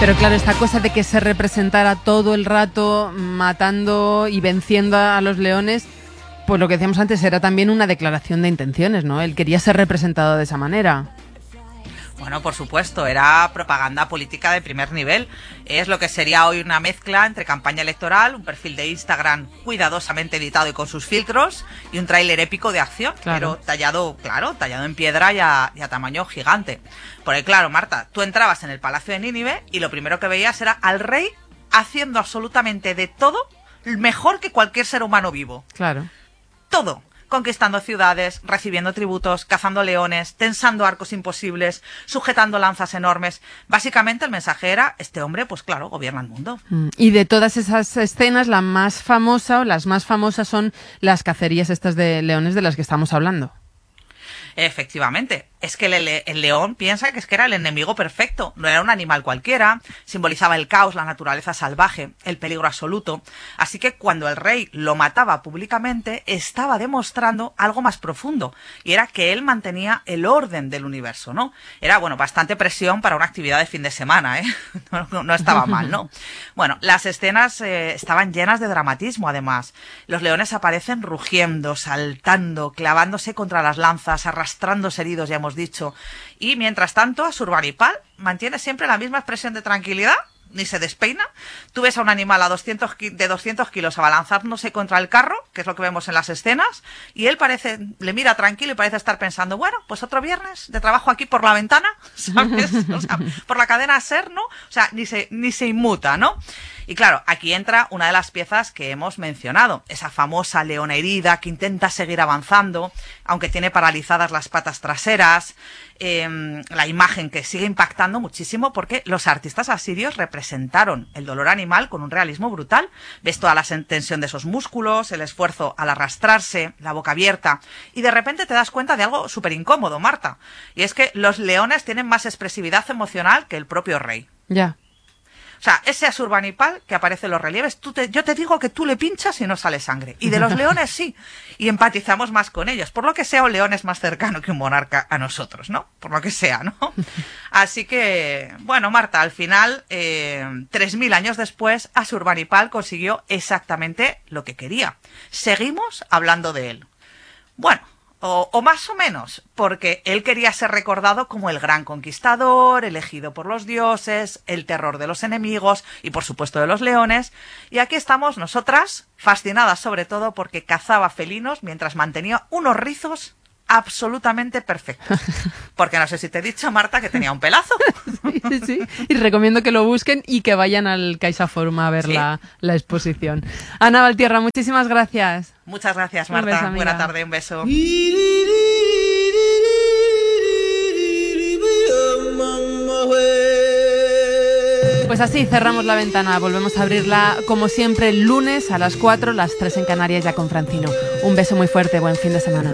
Pero claro, esta cosa de que se representara todo el rato matando y venciendo a los leones, pues lo que decíamos antes era también una declaración de intenciones, ¿no? Él quería ser representado de esa manera. Bueno, por supuesto, era propaganda política de primer nivel. Es lo que sería hoy una mezcla entre campaña electoral, un perfil de Instagram cuidadosamente editado y con sus filtros, y un tráiler épico de acción, claro. pero tallado en piedra y a tamaño gigante. Porque claro, Marta, tú entrabas en el Palacio de Nínive y lo primero que veías era al rey haciendo absolutamente de todo mejor que cualquier ser humano vivo. Claro. Todo. Conquistando ciudades, recibiendo tributos, cazando leones, tensando arcos imposibles, sujetando lanzas enormes. Básicamente el mensaje era, este hombre, pues claro, gobierna el mundo. Y de todas esas escenas, la más famosa o las más famosas son las cacerías estas de leones de las que estamos hablando. Efectivamente, es que el león piensa que era el enemigo perfecto, no era un animal cualquiera, simbolizaba el caos, la naturaleza salvaje, el peligro absoluto, así que cuando el rey lo mataba públicamente estaba demostrando algo más profundo, y era que él mantenía el orden del universo, ¿no? Era, bueno, bastante presión para una actividad de fin de semana, ¿eh? No estaba mal, ¿no? Bueno, las escenas estaban llenas de dramatismo, además. Los leones aparecen rugiendo, saltando, clavándose contra las lanzas, arrastrándose heridos, ya hemos dicho. Y mientras tanto, Asurbanipal mantiene siempre la misma expresión de tranquilidad, ni se despeina. Tú ves a un animal de 200 kilos abalanzándose contra el carro, que es lo que vemos en las escenas, y él le mira tranquilo y parece estar pensando, bueno, pues otro viernes de trabajo aquí por la ventana, ¿sabes? O sea, por la cadena SER, ¿no? O sea, ni se inmuta, ¿no? Y claro, aquí entra una de las piezas que hemos mencionado, esa famosa leona herida que intenta seguir avanzando, aunque tiene paralizadas las patas traseras, la imagen que sigue impactando muchísimo porque los artistas asirios representaron el dolor animal con un realismo brutal. Ves toda la tensión de esos músculos, el esfuerzo al arrastrarse, la boca abierta, y de repente te das cuenta de algo súper incómodo, Marta, y es que los leones tienen más expresividad emocional que el propio rey. Ya. O sea, ese Asurbanipal que aparece en los relieves, yo te digo que tú le pinchas y no sale sangre. Y de los leones sí. Y empatizamos más con ellos. Por lo que sea, un león es más cercano que un monarca a nosotros, ¿no? Por lo que sea, ¿no? Así que, bueno, Marta, al final, 3000 años después, Asurbanipal consiguió exactamente lo que quería. Seguimos hablando de él. Bueno. O más o menos, porque él quería ser recordado como el gran conquistador, elegido por los dioses, el terror de los enemigos y por supuesto de los leones. Y aquí estamos nosotras, fascinadas sobre todo porque cazaba felinos mientras mantenía unos rizos absolutamente perfectos. Porque no sé si te he dicho, Marta, que tenía un pelazo. Sí. Y recomiendo que lo busquen y que vayan al CaixaForum a ver la exposición. Ana Valtierra, muchísimas gracias. Muchas gracias, Marta. Un beso, buena tarde, un beso. Pues así cerramos la ventana. Volvemos a abrirla como siempre el lunes a las 4, las 3 en Canarias ya con Francino. Un beso muy fuerte, buen fin de semana.